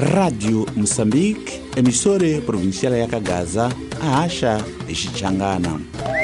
Radio Moçambique, emissora provincial ya Cagaza, a acha Xichangana.